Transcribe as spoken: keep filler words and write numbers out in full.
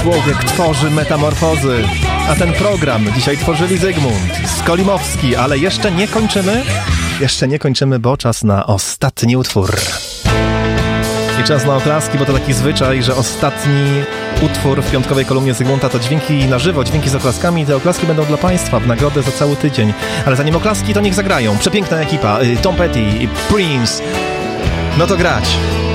Człowiek tworzy metamorfozy, a ten program dzisiaj tworzyli Zygmunt, Skolimowski, ale jeszcze nie kończymy, jeszcze nie kończymy, bo czas na ostatni utwór. I czas na oklaski, bo to taki zwyczaj, że ostatni utwór w piątkowej kolumnie Zygmunta to dźwięki na żywo, dźwięki z oklaskami. Te oklaski będą dla Państwa w nagrodę za cały tydzień. Ale zanim oklaski, to niech zagrają. Przepiękna ekipa, Tom Petty, Prince. No to grać.